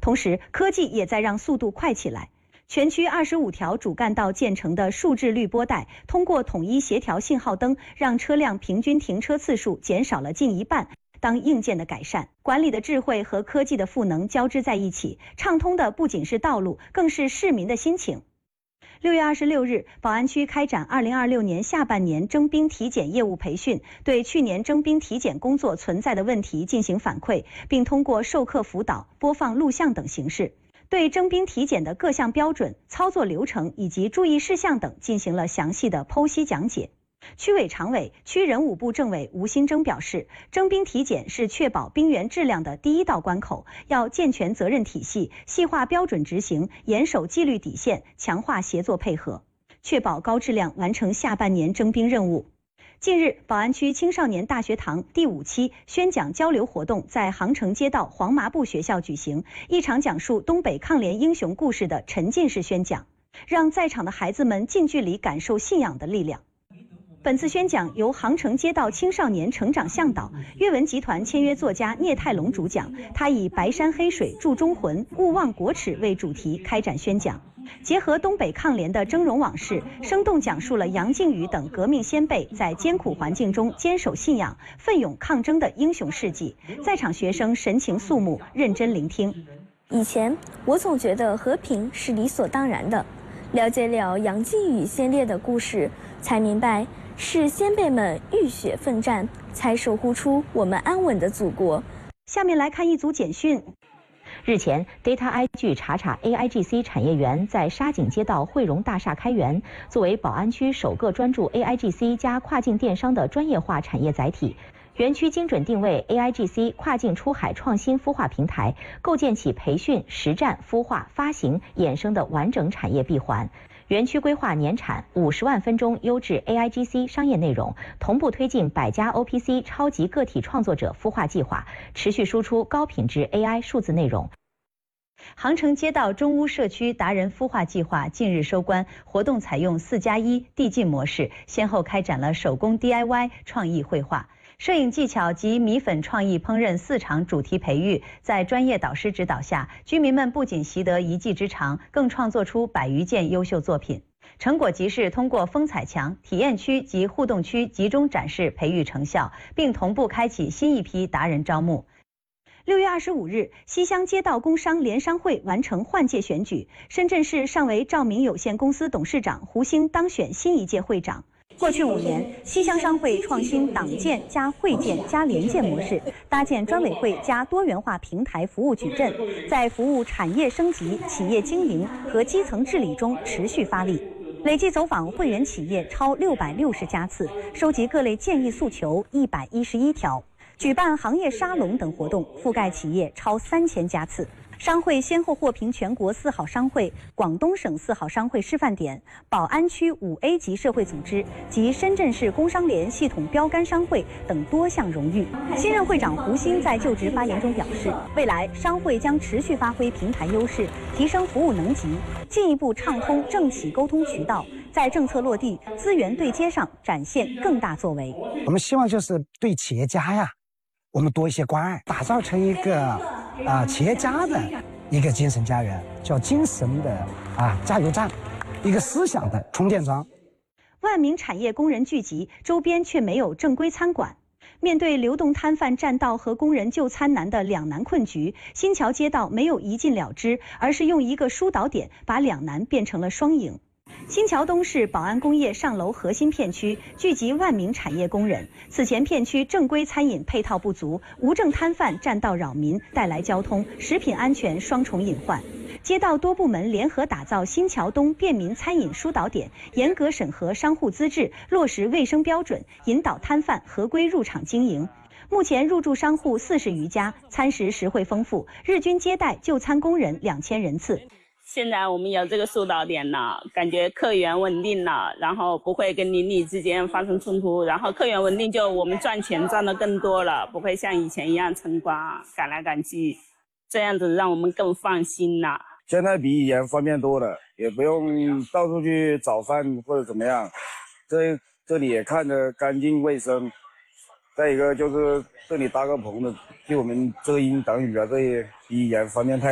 同时科技也在让速度快起来。全区25条主干道建成的数字滤波带，通过统一协调信号灯，让车辆平均停车次数减少了近一半。当硬件的改善、管理的智慧和科技的赋能交织在一起，畅通的不仅是道路，更是市民的心情。6月26日，宝安区开展2026年下半年征兵体检业务培训，对去年征兵体检工作存在的问题进行反馈，并通过授课辅导、播放录像等形式，对征兵体检的各项标准、操作流程以及注意事项等进行了详细的剖析讲解。区委常委、区人武部政委吴新征表示，征兵体检是确保兵员质量的第一道关口，要健全责任体系，细化标准执行，严守纪律底线，强化协作配合，确保高质量完成下半年征兵任务。近日，宝安区青少年大学堂第5期宣讲交流活动在杭城街道黄麻布学校举行，一场讲述东北抗联英雄故事的沉浸式宣讲，让在场的孩子们近距离感受信仰的力量。本次宣讲由杭城街道青少年成长向导、阅文集团签约作家聂泰龙主讲，他以白山黑水铸忠魂，勿忘国耻为主题开展宣讲，结合东北抗联的峥嵘往事，生动讲述了杨靖宇等革命先辈在艰苦环境中坚守信仰、奋勇抗争的英雄事迹。在场学生神情肃穆，认真聆听。 以前我总觉得和平是理所当然的，了解了杨靖宇先烈的故事，才明白是先辈们浴血奋战，才守护出我们安稳的祖国。 下面来看一组简讯。 日前 ，Data IG 查查 AIGC 产业园在沙井街道汇荣大厦开园，作为宝安区首个专注 AIGC 加跨境电商的专业化产业载体。园区精准定位 AIGC 跨境出海创新孵化平台，构建起培训、实战、孵化、发行、衍生的完整产业闭环。园区规划年产50万分钟优质 AIGC 商业内容，同步推进100家 OPC 超级个体创作者孵化计划，持续输出高品质 AI 数字内容。 杭城街道中屋社区达人孵化计划近日收官，活动采用4+1递进模式，先后开展了手工 DIY、创意绘画、摄影技巧及米粉创意烹饪4场主题培育，在专业导师指导下，居民们不仅习得一技之长，更创作出100余件优秀作品。成果集市通过风采墙、体验区及互动区集中展示培育成效，并同步开启新一批达人招募。6月25日，西乡街道工商联商会完成换届选举，深圳市上为兆明有限公司董事长胡兴当选新一届会长。过去5年，西乡商会创新党建加会建加联建模式，搭建专委会加多元化平台服务矩阵，在服务产业升级、企业经营和基层治理中持续发力。累计走访会员企业超660家次，收集各类建议诉求111条。举办行业沙龙等活动，覆盖企业超3000家次。商会先后获评全国4好商会、广东省4好商会示范点、宝安区5A 级社会组织及深圳市工商联系统标杆商会等多项荣誉。新任会长胡兴在就职发言中表示，未来商会将持续发挥平台优势，提升服务能级，进一步畅通政企沟通渠道，在政策落地、资源对接上展现更大作为。 我们希望就是对企业家呀，我们多一些关爱，打造成一个企业家的一个精神家园，叫精神的加油站，一个思想的充电桩。 万名产业工人聚集，周边却没有正规餐馆。面对流动摊贩占道和工人就餐难的两难困局，新桥街道没有一禁了之，而是用一个疏导点把两难变成了双赢。新桥东是宝安工业上楼核心片区，聚集万名产业工人。此前片区正规餐饮配套不足，无证摊贩占道扰民，带来交通、食品安全双重隐患。街道多部门联合打造新桥东便民餐饮疏导点，严格审核商户资质，落实卫生标准，引导摊贩合规入场经营。目前入驻商户40余家，餐食实惠丰富，日均接待就餐工人2000人次。 现在我们有这个疏导点了，感觉客源稳定了，然后不会跟邻里之间发生冲突，然后客源稳定就我们赚钱赚得更多了，不会像以前一样城管赶来赶去，这样子让我们更放心了。 现在比以前方便多了，也不用到处去找饭或者怎么样，这里也看着干净卫生。再一个就是这里搭个棚子替我们遮阴挡雨啊，这些比以前方便太多。